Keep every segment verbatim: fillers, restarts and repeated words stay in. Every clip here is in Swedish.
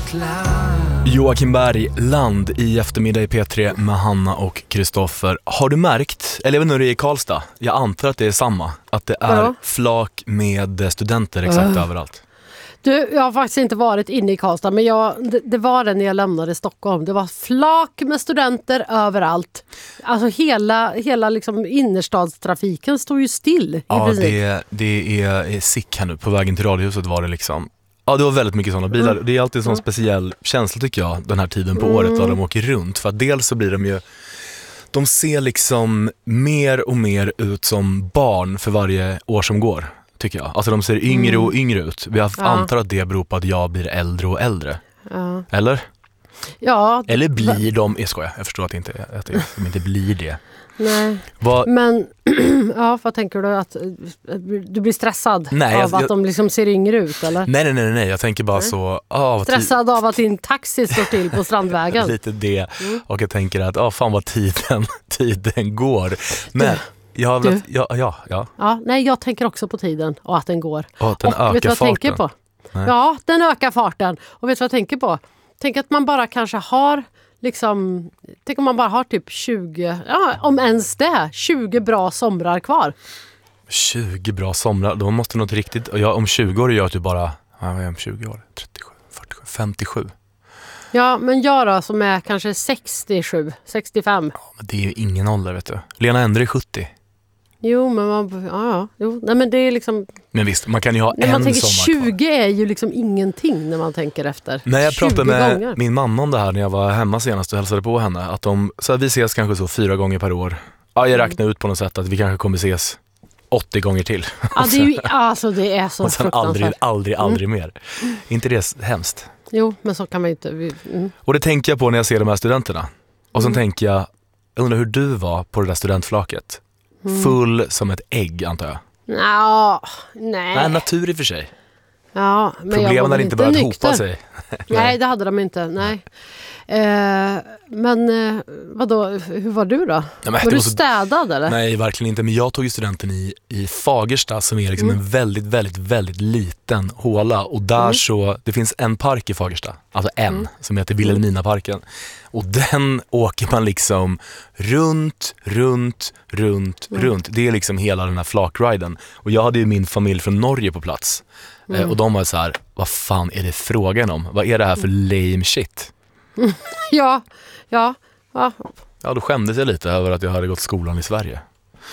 Joakim Berg, Land i eftermiddag i P tre med Hanna och Kristoffer. Har du märkt, eller jag vet inte hur det är i Karlstad, jag antar att det är samma, att det är ja. flak med studenter exakt uh. överallt. Du, jag har faktiskt inte varit inne i Karlstad, men jag, det, det var det när jag lämnade Stockholm. Det var flak med studenter överallt. Alltså hela, hela liksom innerstadstrafiken stod ju still i ja, princip. det, det är, är sick här nu. På vägen till radiohuset var det liksom... Ja, det var väldigt mycket sådana bilar. Mm. Det är alltid en sån mm. speciell känsla tycker jag, den här tiden på mm. året då de åker runt. För att dels så blir de ju... De ser liksom mer och mer ut som barn för varje år som går, tycker jag. Alltså de ser yngre mm. och yngre ut. Vi ja. antar att det beror på att jag blir äldre och äldre. Ja. Eller? Ja. Eller blir de... Jag skojar, jag förstår att, inte, att de inte blir det. Nej, vad... men ja, vad tänker du? Att du blir stressad nej, av jag, att jag... de liksom ser yngre ut, eller? Nej, nej, nej, nej. jag tänker bara nej. så... Oh, stressad t- av att din taxi står till på Strandvägen. Lite det, mm. och jag tänker att oh, fan vad tiden, tiden går. Men... Du, jag du. Vet, ja, ja, ja. ja, nej, jag tänker också på tiden och att den går. Och att den och ökar vet du vad jag farten? tänker på? Nej. Ja, den ökar farten. Och vet du vad jag tänker på? Tänk att man bara kanske har... Liksom, tänk om man bara har typ tjugo, ja, om ens det, tjugo bra somrar kvar. tjugo bra somrar, då måste något riktigt... Jag, om tjugo år gör jag typ bara... Ja, vad är jag om tjugo år? trettiosju, fyrtiosju, femtiosju. Ja, men jag då som är kanske sextiosju, sextiofem. Ja, men det är ju ingen ålder, vet du. Lena Endre är sjuttio. Jo, men man, ja, ja, jo. Nej, men det är liksom... Men visst, man kan ju ha när en man tänker sommar tjugo kvar. Är ju liksom ingenting när man tänker efter. Nej, jag pratade med gånger. min mamma om det här när jag var hemma senast och hälsade på henne. Att de, så att vi ses kanske så fyra gånger per år. Ja, jag räknar mm. ut på något sätt att vi kanske kommer ses åttio gånger till. Ja, det är ju, alltså det är så och sen aldrig, aldrig, aldrig mm. mer. Inte det hemskt? Jo, men så kan man inte... Mm. Och det tänker jag på när jag ser de här studenterna. Och så mm. tänker jag, jag undrar hur du var på det där studentflaket. Mm. Full som ett ägg, antar jag. Ja, nej. Nej, natur i och för sig. Ja, men problemen hade inte börjat nykter. hopa sig. Nej, det hade de inte. Nej. Eh, men eh, vadå, hur var du då? Nej, var, var du så... städad eller? Nej, verkligen inte. Men jag tog ju studenten i, i Fagersta som är liksom mm. en väldigt, väldigt, väldigt liten håla. Och där mm. så, det finns en park i Fagersta. Alltså en, mm. som heter Vilhelminaparken. Och den åker man liksom runt, runt, runt, mm. runt. Det är liksom hela den här flakriden. Och jag hade ju min familj från Norge på plats. Mm. Eh, och de var så här, vad fan är det frågan om? Vad är det här för lame shit? Mm. Ja, ja, ja. Ja, då skämdes jag lite över att jag hade gått skolan i Sverige.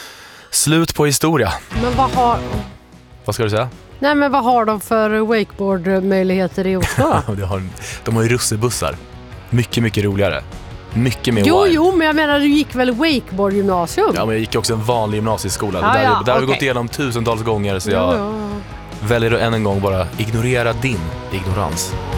Slut på historia. Men vad har... Vad ska du säga? Nej, men vad har de för wakeboard-möjligheter i Oslo? de, har, de har ju russebussar. Mycket, mycket roligare. Mycket mer Jo, wine. jo, men jag menar, du gick väl wakeboard-gymnasium? Ja, men jag gick också en vanlig gymnasieskola. Ja, där ja, där okay. har vi gått igenom tusentals gånger, så jag ja, ja. väljer att än en gång bara ignorera din ignorans.